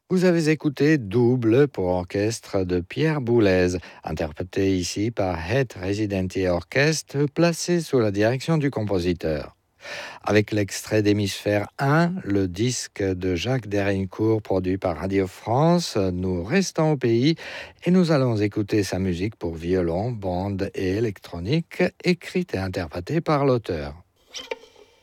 Vous avez écouté Double pour orchestre de Pierre Boulez, interprété ici par Het Residenti Orchestre, placé sous la direction du compositeur. Avec l'extrait d'Hémisphère 1, le disque de Jacques Derincourt produit par Radio France, nous restons au pays et nous allons écouter sa musique pour violon, bande et électronique, écrite et interprétée par l'auteur.